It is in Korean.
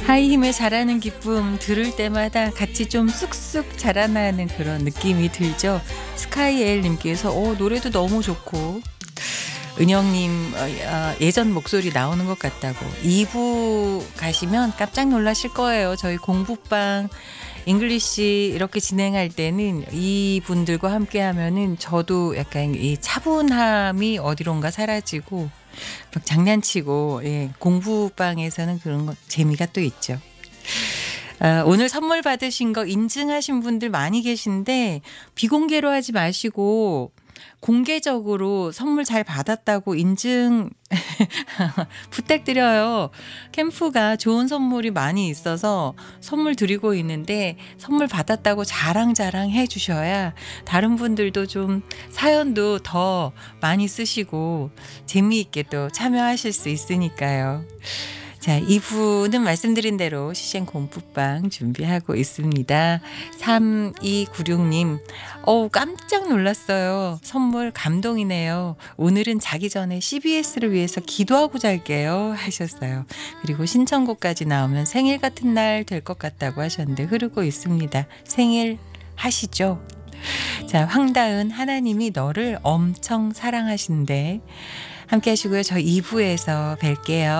하이힘을 잘하는 기쁨 들을 때마다 같이 좀 쑥쑥 자라나는 그런 느낌이 들죠. 스카이엘님께서 노래도 너무 좋고 은영님 예전 목소리 나오는 것 같다고 2부 가시면 깜짝 놀라실 거예요. 저희 공부방 잉글리시 이렇게 진행할 때는 이분들과 함께 하면은 저도 약간 이 차분함이 어디론가 사라지고 막 장난치고 공부방에서는 그런 거 재미가 또 있죠. 오늘 선물 받으신 거 인증하신 분들 많이 계신데 비공개로 하지 마시고 공개적으로 선물 잘 받았다고 인증 부탁드려요. 캠프가 좋은 선물이 많이 있어서 선물 드리고 있는데 선물 받았다고 자랑자랑 해주셔야 다른 분들도 좀 사연도 더 많이 쓰시고 재미있게 또 참여하실 수 있으니까요. 자, 2부는 말씀드린 대로 시생 공부방 준비하고 있습니다. 3296님, 깜짝 놀랐어요. 선물 감동이네요. 오늘은 자기 전에 CBS를 위해서 기도하고 잘게요. 하셨어요. 그리고 신청곡까지 나오면 생일 같은 날 될 것 같다고 하셨는데 흐르고 있습니다. 생일 하시죠? 자, 황다은 하나님이 너를 엄청 사랑하신대. 함께 하시고요. 저 2부에서 뵐게요.